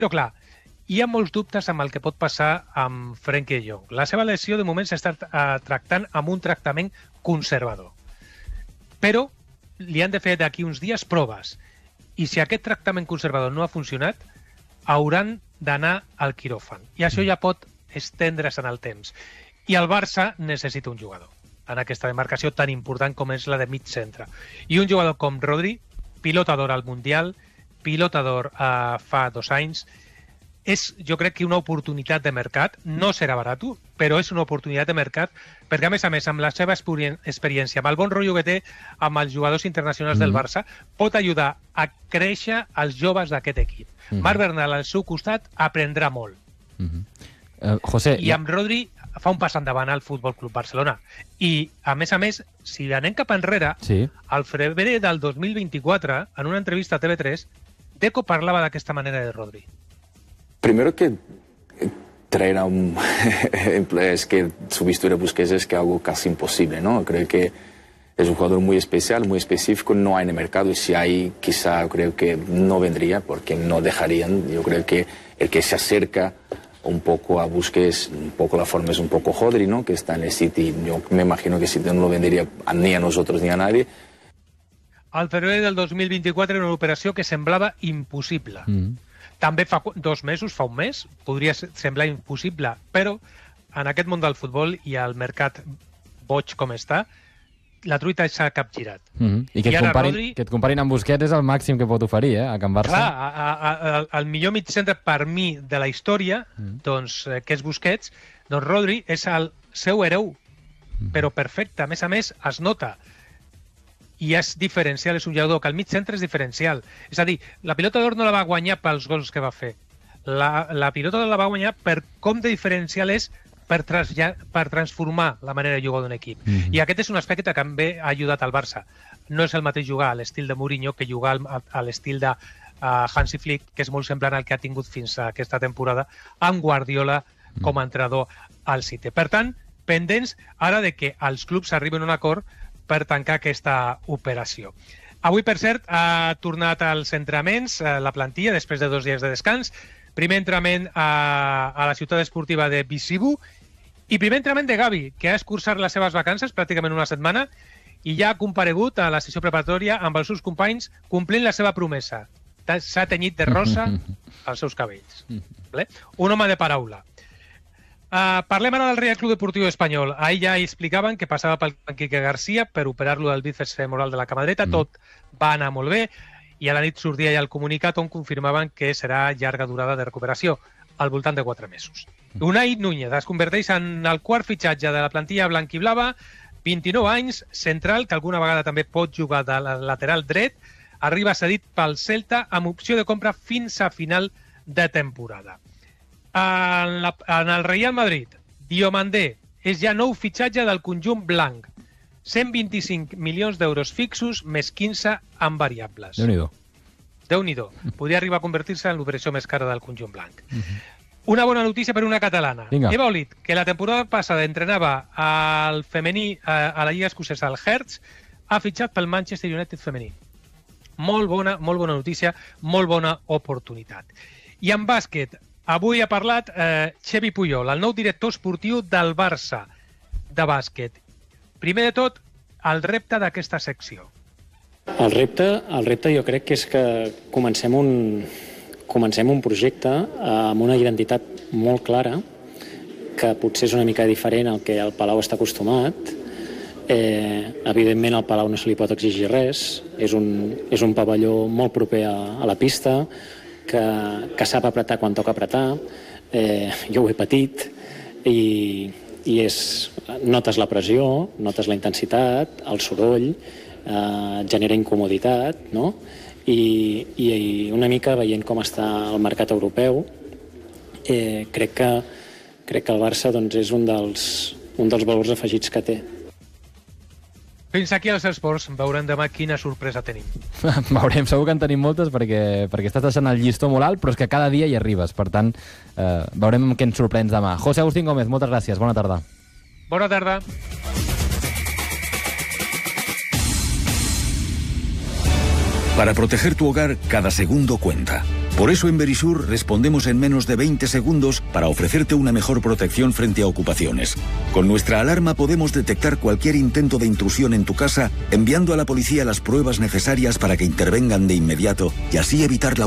Però clar, hi ha molts dubtes amb el que pot passar amb Frenkie de Jong. La seva lesió de moment s'està tractant amb un tractament conservador. Però li han de fer d'aquí uns dies proves. I si aquest tractament conservador no ha funcionat, hauran d'anar al quiròfan. I això ja pot estendre's en el temps. I el Barça necessita un jugador en aquesta demarcació tan important com és la de mig centre. I un jugador com Rodri, pilota d'or al Mundial, pilota d'or fa 2 anys, és, jo crec que una oportunitat de mercat, no serà barat, però és una oportunitat de mercat, perquè a més, amb la seva experiència, amb el bon rotllo que té amb els jugadors internacionals del Barça, pot ajudar a créixer els joves d'aquest equip. Marc Bernal, al seu costat, aprendrà molt. José, I amb Rodri fa un pas endavant al Futbol Club Barcelona. I, a més, si anem cap enrere, al febrer del 2024, en una entrevista a TV3, Deco parlava d'aquesta manera de Rodri. Primero que traer a un es que substituir a Busquets es que algo casi imposible, ¿no? Creo que es un jugador muy especial, muy específico, no hay en el mercado y si hay, quizá creo que no vendría porque no dejarían. Yo creo que el que se acerca un poco a Busquets, un poco la forma es un poco Rodri, ¿no? Que está en el City, yo me imagino que City no lo vendería ni a nosotros ni a nadie. Al febrer del 2024 era una operació que semblava impossible. També fa 2 mesos, fa un mes, podria semblar impossible, però en aquest món del futbol i al mercat boig com està, la truita s'ha capgirat. I que et comparin amb Busquets és el màxim que pot oferir, a Can Barça. Clar, el millor mig centre per mi de la història, doncs, que és Busquets, doncs Rodri és el seu hereu, però perfecte. A més, es nota. I és diferencial, és un jugador que al mig centre és diferencial. És a dir, la pilota d'or no la va guanyar pels gols que va fer. La pilota d'or la va guanyar per com de diferencial és per transformar la manera de jugar d'un equip. I aquest és un aspecte que també ha ajudat al Barça. No és el mateix jugar a l'estil de Mourinho que jugar a l'estil de Hansi Flick, que és molt semblant al que ha tingut fins a aquesta temporada, amb Guardiola com a entrenador al City. Per tant, pendents ara de que els clubs arriben a un acord per tancar aquesta operació. Avui, per cert, ha tornat als entrenaments la plantilla després de 2 dies de descans. Primer entrenament a la ciutat esportiva de Visibu i primer entrenament de Gavi, que ha escurçat les seves vacances pràcticament una setmana i ja ha comparegut a la sessió preparatòria amb els seus companys complint la seva promesa. S'ha tenyit de rosa els seus cabells. Un home de paraula. Parlem ara del Real Club Deportiu Espanyol. Ahir ja explicaven que passava pel Quique García per operar-lo del bíceps femoral de la cama dreta. Tot va anar molt bé i a la nit sortia ja el comunicat on confirmaven que serà llarga durada de recuperació, al voltant de 4 mesos. Unai Núñez es converteix en el quart fitxatge de la plantilla blanquiblava, 29 anys, central, que alguna vegada també pot jugar de lateral dret, arriba cedit pel Celta amb opció de compra fins a final de temporada. En el Real Madrid, Diomandé és ja nou fitxatge del conjunt blanc. 125 milions d'euros fixos més 15 en variables. Déu-n'hi-do. Podria arribar a convertir-se en l'operació més cara del conjunt blanc. Una bona notícia per una catalana. Eva Olit, que la temporada passada entrenava al femení a la Lliga Escocesa, al Hertz, ha fitxat pel Manchester United femení. Molt bona notícia, molt bona oportunitat. I en bàsquet, avui ha parlat Xevi Puyol, el nou director esportiu del Barça de bàsquet. Primer de tot, el repte d'aquesta secció. El repte jo crec que és que comencem un projecte amb una identitat molt clara, que potser és una mica diferent al que el Palau està acostumat. Evidentment al Palau no se li pot exigir res, és un pavelló molt proper a la pista, que sap apretar quan toca apretar. Jo ho he patit i notes la pressió, notes la intensitat, el soroll, genera incomoditat, no? I una mica veient com està el mercat europeu, crec que el Barça és un dels valors afegits que té. Fins aquí els esports. Veurem demà quina sorpresa tenim. Veurem, segur que en tenim moltes perquè estàs deixant el llistó molt alt, però és que cada dia hi arribes. Per tant, veurem què ens sorprens demà. José Agustín Gómez, moltes gràcies. Bona tarda. Bona tarda. Para proteger tu hogar, cada segundo cuenta. Por eso en Verisur respondemos en menos de 20 segundos para ofrecerte una mejor protección frente a ocupaciones. Con nuestra alarma podemos detectar cualquier intento de intrusión en tu casa, enviando a la policía las pruebas necesarias para que intervengan de inmediato y así evitar la